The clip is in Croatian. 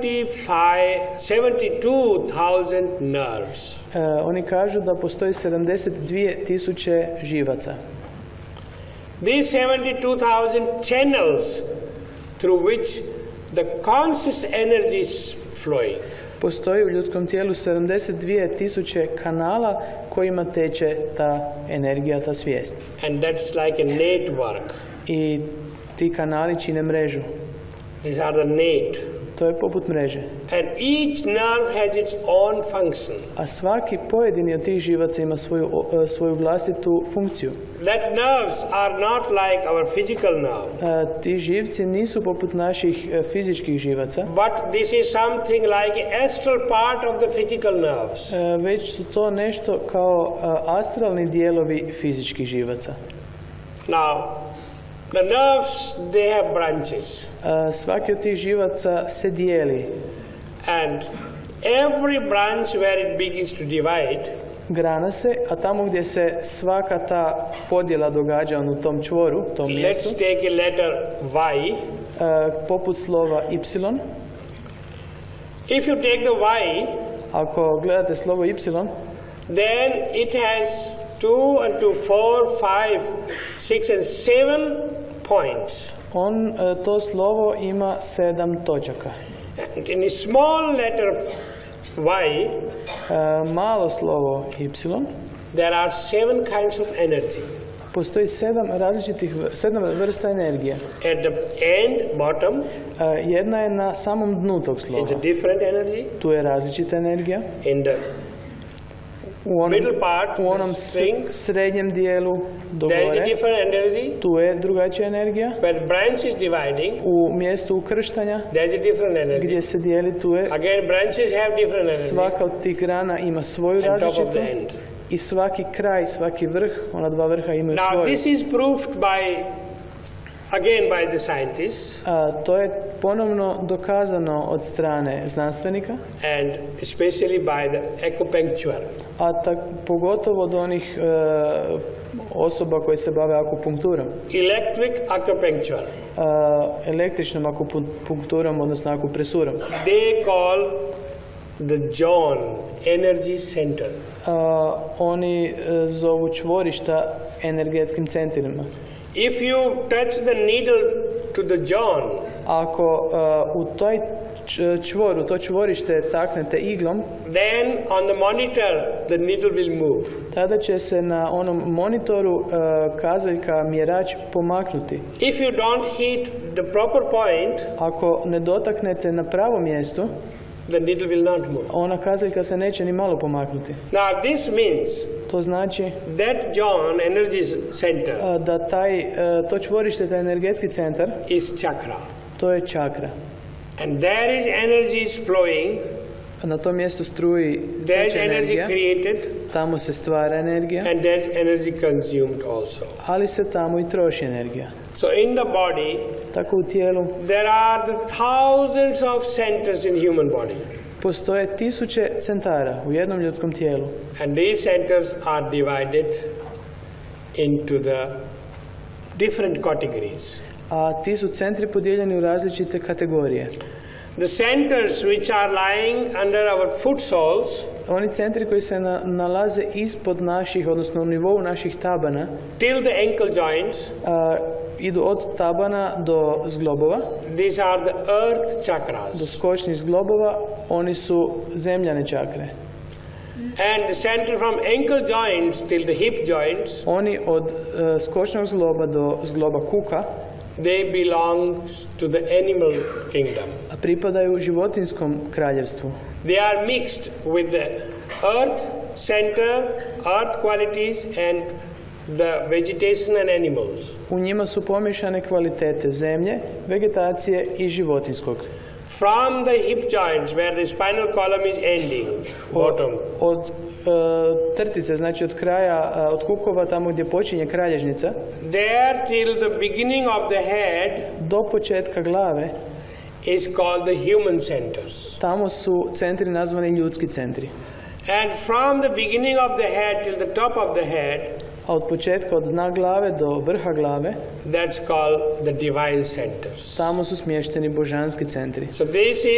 72,000 nerves. Oni kažu da postoji 72.000 živaca. These 72,000 channels through which the conscious energy is flowing. Postoji u ljudskom tijelu 72.000 kanala kojima teče ta energija, ta svijest. And that's like a network. I ti kanali čine mrežu. These are the net. To je poput mreže. And each nerve has its own function. A svaki pojedini od tih živaca ima svoju vlastitu funkciju. That nerves are not like our physical nerve. Ti živci nisu poput naših fizičkih živaca. But this is something like an astral part of the physical nerves. Već su to nešto kao astralni dijelovi fizičkih živaca. Now, the nerves, they have branches. Svaki od tih živaca se dijeli. And every branch where it begins to divide, grana se, a tamo gdje se svaka ta podjela događa u tom čvoru, tom mjestu. Let's take a letter Y. Poput slova Y. If you take the Y, ako gledate slovo Y, then it has 2 and 2, 4, 5, 6 and 7 points. To slovo ima 7 točaka. And in a small letter Y, malo slovo Y, there are 7 kinds of energy. Postoji 7 vrsta energije. At the end, bottom, jedna je na samom dnu tog slova. it's a different energy. Tu je različita energija. In the middle part, u onom srednjem dijelu do there is a gore, different energy. tu je drugačija energija. Where the branch is dividing, u mjestu ukrštanja, there is a different energy. gdje se dijeli, tu je. Again, branches have different energy. Svaka od tih grana ima svoju različitu. I svaki kraj, svaki vrh, ona dva vrha imaju svoju. Now, this is proved by the scientists. To je ponovno dokazano od strane znanstvenika. And especially by the acupuncture. Pogotovo od onih osoba koji se bave akupunkturom. Electric acupuncture. Električnom akupunkturom, odnosno akupresurom. They call the John energy center. Oni zovu čvorišta energetskim centrima. If you touch the needle to the John, ako u toj čvoru, to čvorište taknete iglom, then on the monitor the needle will move. Tada će se na onom monitoru kazaljka, mjerač pomaknuti. If you don't hit the proper point, ako ne dotaknete na pravo mjesto, the needle will not move. Ona kazaljka se neće ni malo pomaknuti. Now this means to znači that John energy center da to čvorište, taj energetski centar is chakra. To je čakra. And there is energy is flowing. Na tom mjestu struji teče energija. Created, tamo se stvara energija. And there's energy consumed also. Ali se tamo i troši energija. So in the body, tako u tijelu, there are the thousands of centers in human body. Postoje 1000 centara u jednom ljudskom tijelu. And these centers are divided into the different categories. A ti su centri podijeljeni u različite kategorije. The centers which are lying under our foot soles, oni centri koji se nalaze ispod naših, odnosno u nivou naših tabana, till the ankle joints, idu od tabana do zglobova. These are the earth chakras. Do skočnih zglobova, oni su zemljane čakre. And the center from ankle joints till the hip joints, oni od skočnog zgloba do zgloba kuka, they belong to the animal kingdom. A pripadaju životinjskom kraljevstvu. They are mixed with the earth center, earth qualities and the vegetation and animals. U njima su pomiješane kvalitete zemlje, vegetacije i životinjskog. From the hip joints where the spinal column is ending, bottom. Od trtice, znači od kraja, od kukova, tamo gdje počinje kralježnica, there till the beginning of the head, do početka glave, is called the human centers. Tamo su centri nazvani ljudski centri. And from the beginning of the head till the top of the head, a od početka, od dna glave do vrha glave, that's called the divine centers. Tamo su smješteni božanski centri. So this is